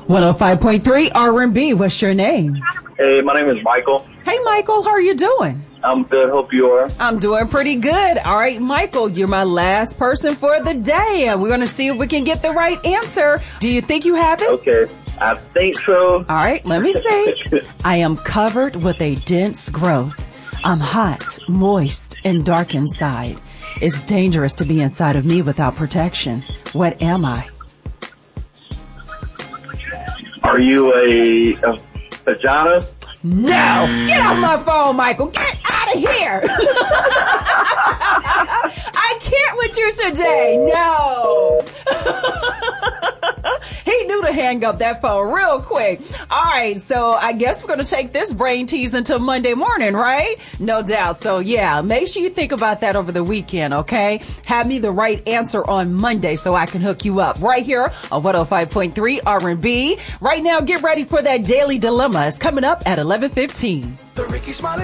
105.3 R&B. What's your name? Hey, my name is Michael. Hey, Michael. How are you doing? I'm good. Hope you are. I'm doing pretty good. All right, Michael, you're my last person for the day. And we're going to see if we can get the right answer. Do you think you have it? Okay. I think so. All right, let me see. I am covered with a dense growth. I'm hot, moist, and dark inside. It's dangerous to be inside of me without protection. What am I? Are you a vagina? No! Get off my phone, Michael! Get out of here! I can't with you today! No! He knew to hang up that phone real quick. Alright, so I guess we're gonna take this brain tease until Monday morning, right? No doubt. So yeah, make sure you think about that over the weekend, okay? Have me the right answer on Monday so I can hook you up right here on 105.3 R&B. Right now, get ready for that Daily Dilemma. It's coming up at 11:15.